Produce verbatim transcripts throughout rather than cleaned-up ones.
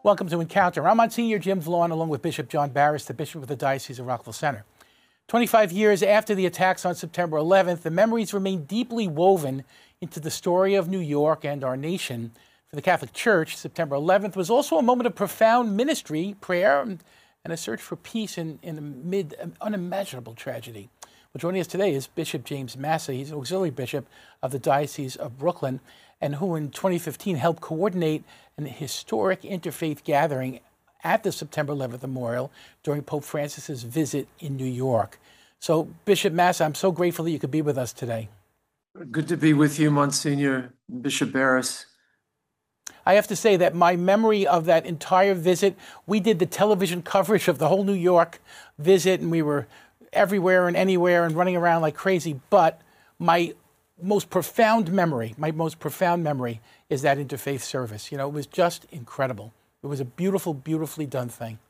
Welcome to Encounter. I'm Monsignor Jim Vaughn, along with Bishop John Barris, the Bishop of the Diocese of Rockville Centre. twenty-five years after the attacks on September eleventh, the memories remain deeply woven into the story of New York and our nation. For the Catholic Church, September eleventh was also a moment of profound ministry, prayer, and a search for peace in, in amid unimaginable tragedy. Well, joining us today is Bishop James Massa. He's an auxiliary bishop of the Diocese of Brooklyn, and who in twenty fifteen helped coordinate an historic interfaith gathering at the September eleventh Memorial during Pope Francis's visit in New York. So, Bishop Massa, I'm so grateful that you could be with us today. Good to be with you, Monsignor Bishop Barris. I have to say that my memory of that entire visit, we did the television coverage of the whole New York visit, and we were everywhere and anywhere and running around like crazy. But my most profound memory, my most profound memory is that interfaith service. You know, it was just incredible. It was a beautiful, beautifully done thing.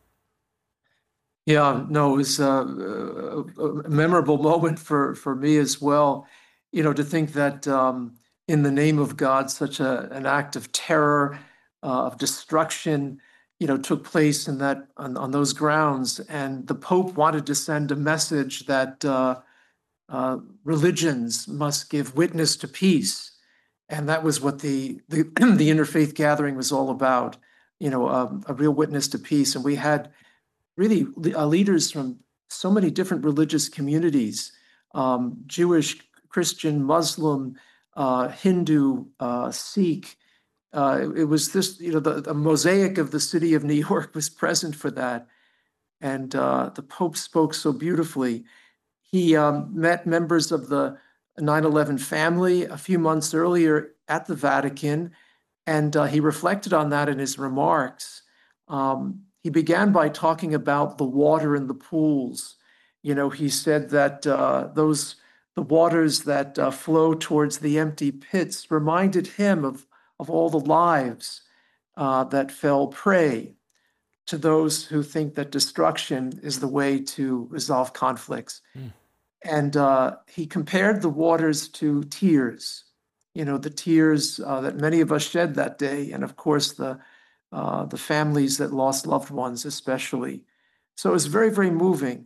Yeah, no, it was a, a, a memorable moment for, for me as well. You know, to think that um, in the name of God, such a, an act of terror, uh, of destruction, you know, took place in that on, on those grounds. And the Pope wanted to send a message that uh, uh, religions must give witness to peace. And that was what the, the, the interfaith gathering was all about, you know, um, a real witness to peace. And we had really uh, leaders from so many different religious communities, um, Jewish, Christian, Muslim, uh, Hindu, uh, Sikh. Uh, it, it was this, you know, the, the mosaic of the city of New York was present for that. And uh, the Pope spoke so beautifully. He um, met members of the nine eleven family a few months earlier at the Vatican, and uh, he reflected on that in his remarks. Um, he began by talking about the water in the pools. You know, he said that uh, those the waters that uh, flow towards the empty pits reminded him of, of all the lives uh, that fell prey to those who think that destruction is the way to resolve conflicts. Mm. And uh, he compared the waters to tears, you know, the tears uh, that many of us shed that day, and of course the uh, the families that lost loved ones especially. So it was very, very moving.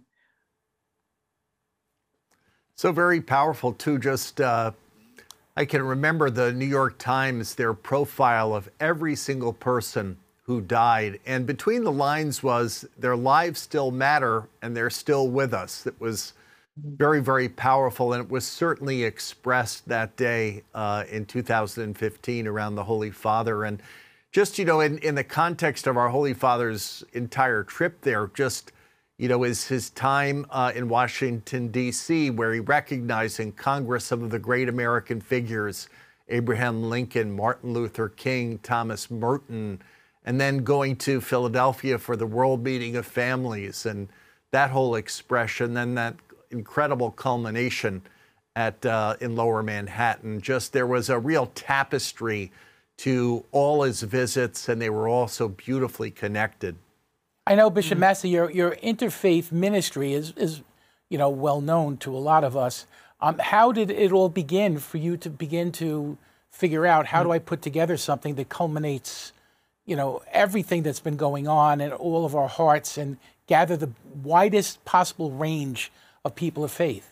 So very powerful, too. Just, uh, I can remember the New York Times, their profile of every single person who died. And between the lines was, their lives still matter and they're still with us. It was very, very powerful. And it was certainly expressed that day uh, in two thousand fifteen around the Holy Father. And just, you know, in, in the context of our Holy Father's entire trip there, just, you know, is his time uh, in Washington, D C, where he recognized in Congress some of the great American figures, Abraham Lincoln, Martin Luther King, Thomas Merton, and then going to Philadelphia for the World Meeting of Families and that whole expression, then that incredible culmination at uh, in Lower Manhattan. Just there was a real tapestry to all his visits, and they were all so beautifully connected. I know, Bishop Massa, your, your interfaith ministry is, is, you know, well known to a lot of us. Um, how did it all begin for you to begin to figure out, how do I put together something that culminates, you know, everything that's been going on in all of our hearts and gather the widest possible range of people of faith?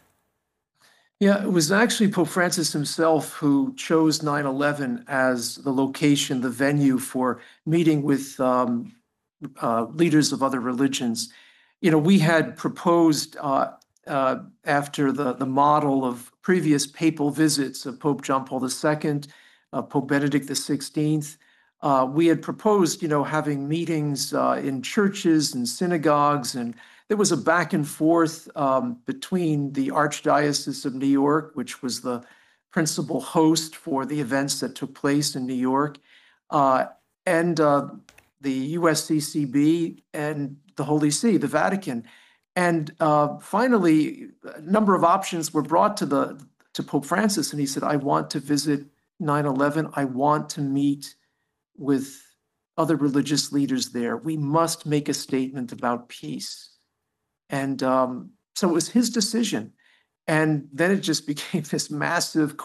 Yeah, it was actually Pope Francis himself who chose nine eleven as the location, the venue for meeting with um, Uh, leaders of other religions. You know, we had proposed uh, uh, after the, the model of previous papal visits of Pope John Paul the Second, uh, Pope Benedict the Sixteenth. Uh, we had proposed, you know, having meetings uh, in churches and synagogues, and there was a back and forth um, between the Archdiocese of New York, which was the principal host for the events that took place in New York, uh, and uh, the U S C C B and the Holy See, the Vatican. And uh, finally, a number of options were brought to the to Pope Francis, and he said, I want to visit nine eleven. I want to meet with other religious leaders there. We must make a statement about peace. And um, so it was his decision. And then it just became this massive